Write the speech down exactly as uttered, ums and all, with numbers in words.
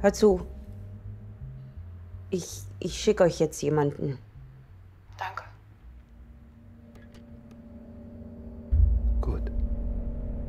Hör zu. Ich, ich schicke euch jetzt jemanden. Danke. Gut.